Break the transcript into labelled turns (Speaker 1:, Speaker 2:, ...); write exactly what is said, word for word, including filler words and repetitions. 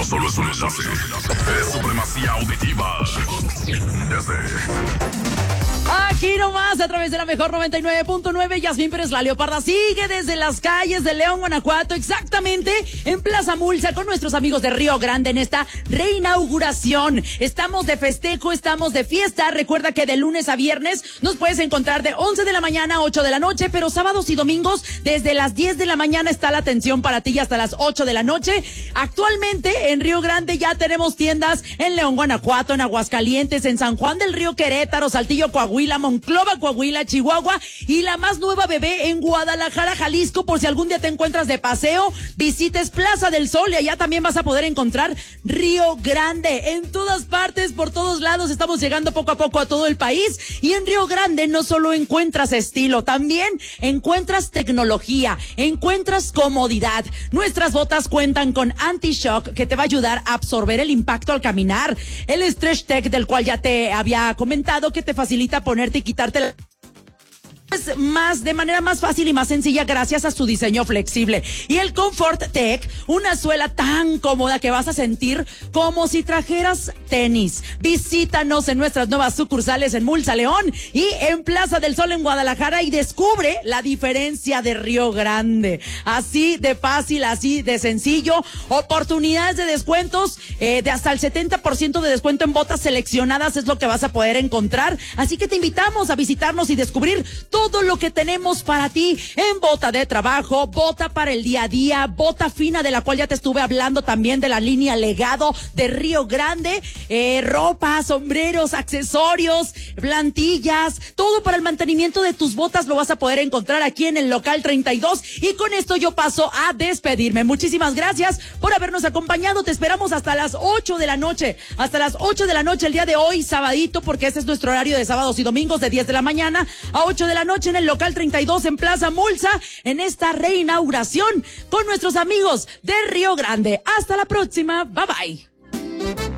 Speaker 1: no solo es un enlace, es supremacía auditiva. Desde...
Speaker 2: Aquí nomás, a través de la mejor noventa y nueve punto nueve, Yasmín Pérez La Leoparda sigue desde las calles de León, Guanajuato, exactamente en Plaza Mulsa, con nuestros amigos de Río Grande en esta reinauguración. Estamos de festejo, estamos de fiesta. Recuerda que de lunes a viernes nos puedes encontrar de once de la mañana a ocho de la noche, pero sábados y domingos desde las diez de la mañana está la atención para ti hasta las ocho de la noche. Actualmente en Río Grande ya tenemos tiendas en León, Guanajuato, en Aguascalientes, en San Juan del Río, Querétaro, Saltillo, Coahuila, Monclova, Coahuila, Chihuahua, y la más nueva, bebé, en Guadalajara, Jalisco. Por si algún día te encuentras de paseo, visites Plaza del Sol y allá también vas a poder encontrar Río Grande. En todas partes, por todos lados, estamos llegando poco a poco a todo el país, y en Río Grande no solo encuentras estilo, también encuentras tecnología, encuentras comodidad. Nuestras botas cuentan con anti-shock que te va a ayudar a absorber el impacto al caminar. El Stretch Tech, del cual ya te había comentado, que te facilita ponerte y quitarte la... más de manera más fácil y más sencilla gracias a su diseño flexible. Y el Comfort Tech, una suela tan cómoda que vas a sentir como si trajeras tenis. Visítanos en nuestras nuevas sucursales en Mulsa, León, y en Plaza del Sol en Guadalajara, y descubre la diferencia de Río Grande. Así de fácil, así de sencillo. Oportunidades de descuentos eh, de hasta el setenta por ciento de descuento en botas seleccionadas es lo que vas a poder encontrar. Así que te invitamos a visitarnos y descubrir todo todo lo que tenemos para ti en bota de trabajo, bota para el día a día, bota fina, de la cual ya te estuve hablando también, de la línea Legado de Río Grande, eh, ropa, sombreros, accesorios, plantillas, todo para el mantenimiento de tus botas lo vas a poder encontrar aquí en el local treinta y dos. Y con esto yo paso a despedirme. Muchísimas gracias por habernos acompañado. Te esperamos hasta las ocho de la noche, hasta las ocho de la noche el día de hoy, sabadito, porque ese es nuestro horario de sábados y domingos, de diez de la mañana a ocho de la noche en el local treinta y dos en Plaza Mulsa, en esta reinauguración con nuestros amigos de Río Grande. Hasta la próxima, bye bye.